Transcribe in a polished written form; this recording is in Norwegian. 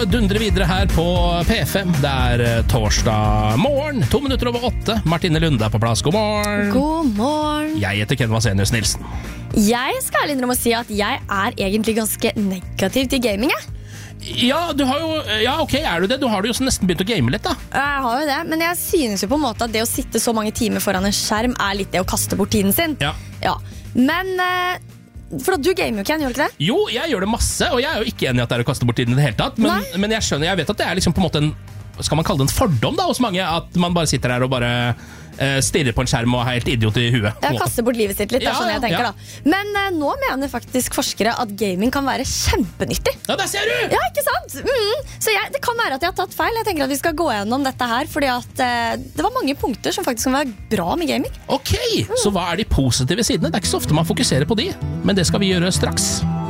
Dundrer videre her på P5. Det er torsdag morgen, 7:02. Martine Lunde er på plass. God morgen. God morgen. Jeg heter Ken Vasenius Nilsen. Jeg skal ærlig innrømme å si at jeg er egentlig ganske negativ til gaming. Ja, du har jo, ok, er du det? Du har jo nesten begynt å game litt, da. Jeg har jo det, men jeg synes jo på en måte at det å sitte så mange timer foran en skjerm er litt det å kaste bort tiden sin. Ja. Men for at du gamer jo, Ken, gjør du ikke det? Jo, jeg gjør det masse, og jeg er jo ikke enig i at det er å kaste bort tiden i det hele tatt. Men jeg skjønner, jeg vet at det er liksom på en måte en, skal man kalle det en fordom da, hos mange, at man bare sitter her og bare stirrer på en skjerm og er helt idiot i huet. Ja, kaster bort livet sitt litt, det er sånn jeg tenker da. Men nå mener faktisk forskere at gaming kan være kjempenyttig. Ja, der ser du! Ja, ikke sant? Så det kan være at jeg har tatt feil. Jeg tenker at vi skal gå gjennom dette her, fordi at det var mange punkter som faktisk kan være bra med gaming. Ok, så hva er de positive sidene? Det er ikke så ofte man fokuserer på de, men det skal vi gjøre straks.